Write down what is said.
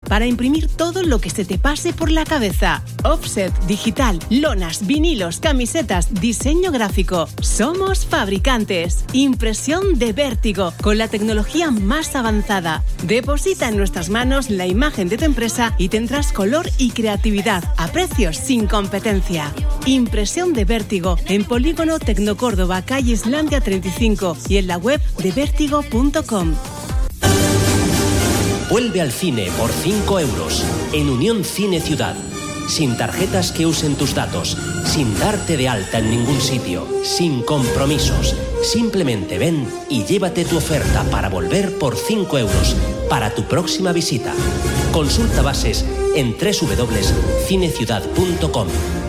para imprimir todo lo que se te pase por la cabeza. Offset digital, lonas, vinilos, camisetas, diseño gráfico. Somos fabricantes. Impresión de Vértigo, con la tecnología más avanzada. Deposita en nuestras manos la imagen de tu empresa y tendrás color y creatividad a precios sin competencia. Impresión de Vértigo, en Polígono Tecnocórdoba, calle Islandia 35 y en la web de vértigo.com. Vuelve al cine por 5 euros en Unión Cine Ciudad. Sin tarjetas que usen tus datos, sin darte de alta en ningún sitio, sin compromisos. Simplemente ven y llévate tu oferta para volver por 5 euros para tu próxima visita. Consulta bases en www.cineciudad.com.